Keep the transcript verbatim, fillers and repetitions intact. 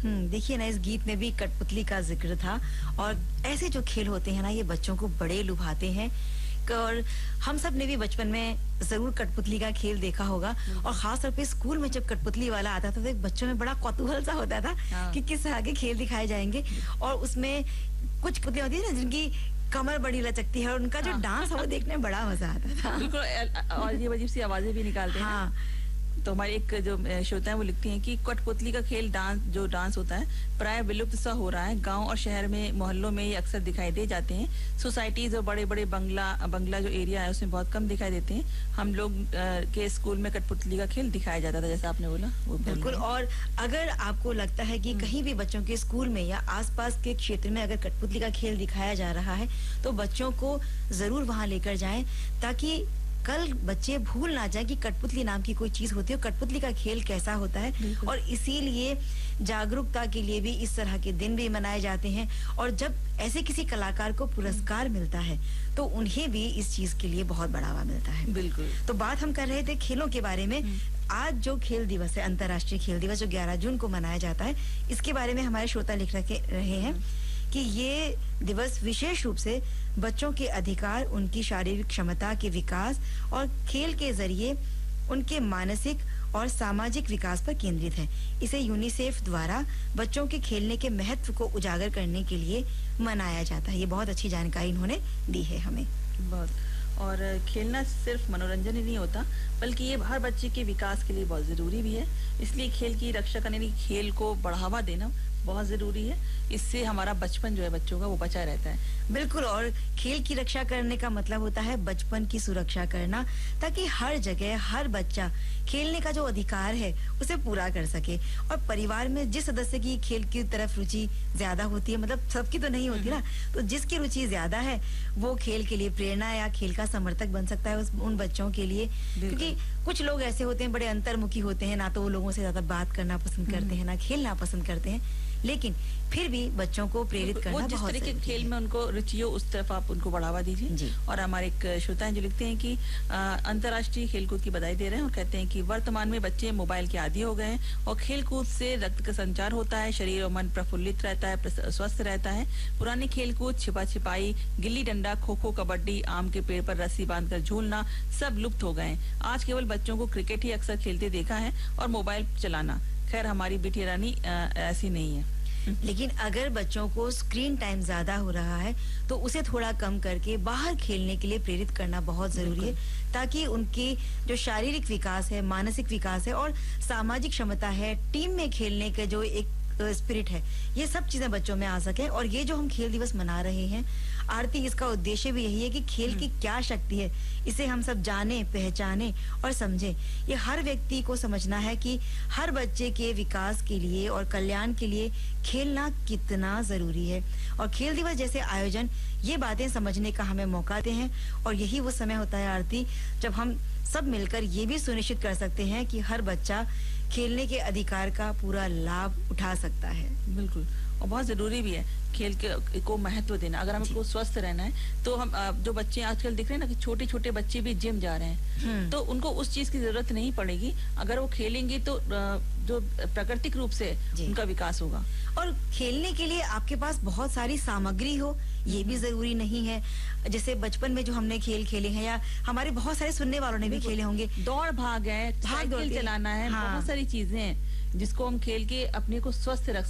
हम्म, देखिए ना, इस गीत में भी कठपुतली का जिक्र था। और ऐसे जो खेल होते हैं ना, ये बच्चों को बड़े लुभाते हैं। और हम सब ने भी बचपन में जरूर कठपुतली का खेल देखा होगा। और खास तौर पे स्कूल में जब कठपुतली वाला आता था तो एक बच्चों में बड़ा कौतूहल सा होता था हाँ। कि किस तरह के खेल दिखाए जाएंगे। और उसमें कुछ पुतलियां होती है ना जिनकी कमर बड़ी लचकती है, और उनका जो हाँ। डांस है वो देखने में बड़ा मजा आता था। बिल्कुल। और ये अजीब सी आवाजें भी निकालते हैं। हाँ। तो हमारे एक जो श्रोता है वो लिखती हैं कि कठपुतली का खेल डांस जो डांस होता है प्राय विलुप्त सा हो रहा है। गांव और शहर में मोहल्लों में ये अक्सर दिखाई दे जाते हैं। सोसाइटीज और बड़े बड़े बंगला बंगला जो एरिया है उसमें बहुत कम दिखाई देते हैं। हम लोग के स्कूल में कठपुतली का खेल दिखाया जाता था, जैसा आपने बोला वो बिल्कुल। और अगर आपको लगता है कि कहीं भी बच्चों के स्कूल में या आसपास के क्षेत्र में अगर कठपुतली का खेल दिखाया जा रहा है तो बच्चों को जरूर वहां लेकर जाएं, ताकि कल बच्चे भूल ना जाए कि कठपुतली नाम की कोई चीज होती है, कठपुतली का खेल कैसा होता है। और इसीलिए जागरूकता के लिए भी इस तरह के दिन भी मनाए जाते हैं। और जब ऐसे किसी कलाकार को पुरस्कार मिलता है तो उन्हें भी इस चीज के लिए बहुत बढ़ावा मिलता है। बिल्कुल। तो बात हम कर रहे थे खेलों के बारे में। आज जो खेल दिवस है, अंतर्राष्ट्रीय खेल दिवस, जो ग्यारह जून को मनाया जाता है, इसके बारे में हमारे श्रोता लिख रखे रहे हैं कि ये दिवस विशेष रूप से बच्चों के अधिकार, उनकी शारीरिक क्षमता के विकास और खेल के जरिए उनके मानसिक और सामाजिक विकास पर केंद्रित है। इसे यूनिसेफ द्वारा बच्चों के खेलने के महत्व को उजागर करने के लिए मनाया जाता है। ये बहुत अच्छी जानकारी इन्होंने दी है हमें। बहुत। और खेलना सिर्फ मनोरंजन ही नहीं होता, बल्कि ये हर बच्चे के विकास के लिए बहुत जरूरी भी है। इसलिए खेल की रक्षा करने, खेल को बढ़ावा देना बहुत जरूरी है। इससे हमारा बचपन जो है बच्चों का वो बचा रहता है। बिल्कुल। और खेल की रक्षा करने का मतलब होता है बचपन की सुरक्षा करना, ताकि हर जगह हर बच्चा खेलने का जो अधिकार है उसे पूरा कर सके। और परिवार में जिस सदस्य की खेल की तरफ रुचि ज्यादा होती है, मतलब सबकी तो नहीं होती ना, तो जिसकी रुचि ज्यादा है वो खेल के लिए प्रेरणा या खेल का समर्थक बन सकता है उस उन बच्चों के लिए। क्योंकि कुछ लोग ऐसे होते हैं, बड़े अंतर्मुखी होते हैं, ना तो वो लोगों से ज्यादा बात करना पसंद करते हैं, ना खेलना पसंद करते हैं, लेकिन फिर भी बच्चों को प्रेरित करना बहुत जिस तरह के खेल में उनको रुचि हो उस तरफ आप उनको बढ़ावा दीजिए। और हमारे एक श्रोता हैं जो लिखते हैं कि अंतर्राष्ट्रीय खेलकूद की बधाई दे रहे हैं और कहते हैं कि वर्तमान में बच्चे मोबाइल के आदी हो गए हैं और खेलकूद से रक्त का संचार होता है, शरीर और मन प्रफुल्लित रहता है, स्वस्थ रहता है। पुराने खेलकूद, छिपा छिपाई, गिल्ली डंडा, खो खो, कबड्डी, आम के पेड़ पर रस्सी बांधकर झूलना सब लुप्त हो गए हैं। आज केवल बच्चों को क्रिकेट ही अक्सर खेलते देखा है और मोबाइल चलाना। खैर हमारी बिटिया रानी ऐसी नहीं है। लेकिन अगर बच्चों को स्क्रीन टाइम ज्यादा हो रहा है तो उसे थोड़ा कम करके बाहर खेलने के लिए प्रेरित करना बहुत जरूरी है, ताकि उनकी जो शारीरिक विकास है, मानसिक विकास है और सामाजिक क्षमता है, टीम में खेलने के जो एक स्पिरिट है, ये सब चीजें बच्चों में आ सके। और ये जो हम खेल दिवस मना रहे हैं आरती, इसका उद्देश्य भी यही है कि खेल की क्या शक्ति है इसे हम सब जाने, पहचाने और समझें। ये हर व्यक्ति को समझना है कि हर बच्चे के विकास के लिए और कल्याण के लिए खेलना कितना जरूरी है। और खेल दिवस जैसे आयोजन ये बातें समझने का हमें मौका देते हैं। और यही वो समय होता है आरती जब हम सब मिलकर ये भी सुनिश्चित कर सकते हैं कि हर बच्चा खेलने के अधिकार का पूरा लाभ उठा सकता है। बिल्कुल। और बहुत जरूरी भी है खेल के को महत्व देना। अगर हमको स्वस्थ रहना है तो हम जो बच्चे आजकल दिख रहे हैं ना कि छोटे छोटे बच्चे भी जिम जा रहे हैं, तो उनको उस चीज की जरूरत नहीं पड़ेगी। अगर वो खेलेंगे तो जो प्राकृतिक रूप से उनका विकास होगा। और खेलने के लिए आपके पास बहुत सारी सामग्री हो ये भी जरूरी नहीं है। जैसे बचपन में जो हमने खेल खेले हैं या हमारे बहुत सारे सुनने वालों ने भी खेले होंगे, दौड़ भाग है, साइकिल चलाना है, बहुत सारी चीजें हैं जिसको हम खेल के अपने को स्वस्थ रख